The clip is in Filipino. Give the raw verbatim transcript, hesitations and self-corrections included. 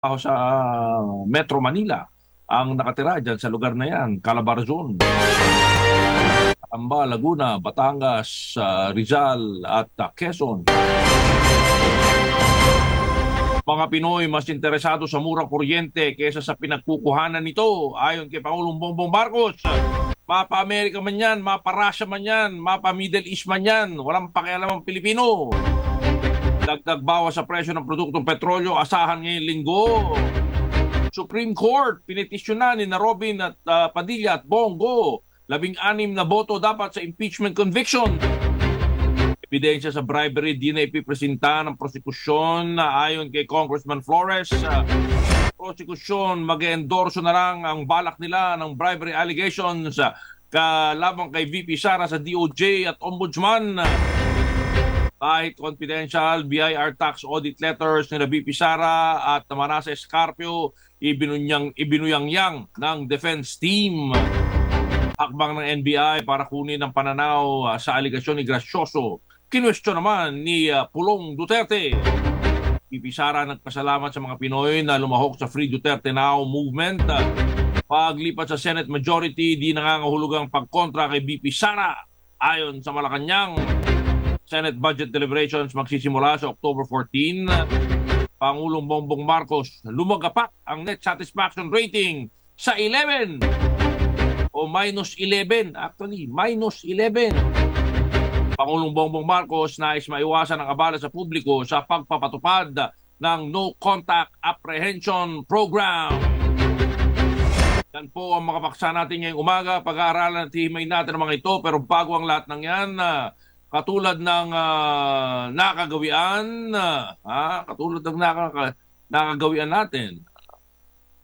Ako sa Metro Manila ang nakatira dyan sa lugar na yan, Calabarzon, Amba, Laguna, Batangas, ah, Rizal at ah, Quezon. Mga Pinoy mas interesado sa murang kuryente kaysa sa pinagkukuhanan nito ayon kay Pangulong Bongbong Marcos. Mapa-Amerika man yan, mapa-Russia man yan, mapa-Middle East man yan, walang pakialam ang Pilipino. Dagdag bawas sa presyo ng produktong petrolyo, asahan ngayong linggo. Supreme Court, pinitisyonan ni na Robin at uh, Padilla at Bongo. Labing-anim na boto dapat sa impeachment conviction. Ebidensya sa bribery, di na ipipresenta ng prosekusyon na ayon kay Congressman Flores. Uh, prosekusyon, mag-endorso na lang ang balak nila ng bribery allegations uh, kalabang kay V P Sara sa D O J at Ombudsman. Kahit confidential B I R tax audit letters ni V P Sara at Manasa Escarpio, ibinunyang ibinuyang-yang ng defense team. Hakbang ng N B I para kunin ang pananaw uh, sa aligasyon ni Gracioso. Kinwestiyon naman ni uh, Pulong Duterte. V P Sara nagpasalamat sa mga Pinoy na lumahok sa Free Duterte Now movement. Uh, paglipat sa Senate majority, di nangangahulugang pagkontra kay V P Sara. Ayon sa Malacanang, Senate budget deliberations magsisimula sa October fourteenth. Pangulong Bongbong Marcos, lumagapak ang net satisfaction rating sa eleven o minus eleven. Actually, minus eleven. Pangulong Bongbong Marcos nais maiwasan ang abala sa publiko sa pagpapatupad ng No Contact Apprehension Program. Yan po ang makapaksa natin ngayong umaga. Pag-aaralan at himay natin ang mga ito. Pero bago ang lahat ng yan, uh, katulad ng uh, nakagawian, uh, ha? katulad ng naka, nakagawian natin,